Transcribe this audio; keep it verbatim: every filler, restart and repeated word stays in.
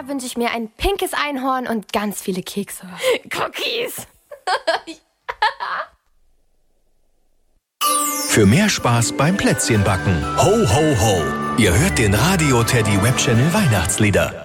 da wünsche ich mir ein pinkes Einhorn und ganz viele Kekse. Cookies! Für mehr Spaß beim Plätzchenbacken. Ho, ho, ho. Ihr hört den Radio Teddy Webchannel Weihnachtslieder.